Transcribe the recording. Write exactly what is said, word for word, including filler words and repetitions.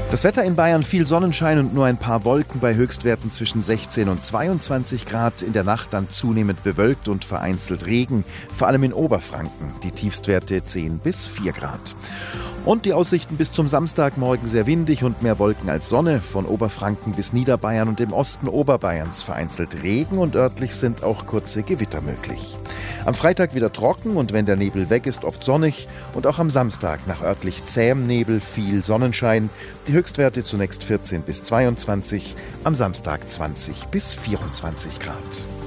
Das Wetter in Bayern: viel Sonnenschein und nur ein paar Wolken bei Höchstwerten zwischen sechzehn und zweiundzwanzig Grad. In der Nacht dann zunehmend bewölkt und vereinzelt Regen, vor allem in Oberfranken. Die Tiefstwerte zehn bis vier Grad. Und die Aussichten bis zum Samstagmorgen: sehr windig und mehr Wolken als Sonne. Von Oberfranken bis Niederbayern und im Osten Oberbayerns vereinzelt Regen und örtlich sind auch kurze Gewitter möglich. Am Freitag wieder trocken und wenn der Nebel weg ist, oft sonnig. Und auch am Samstag nach örtlich zähem Nebel viel Sonnenschein. Die Höchstwerte zunächst vierzehn bis zweiundzwanzig, am Samstag zwanzig bis vierundzwanzig Grad.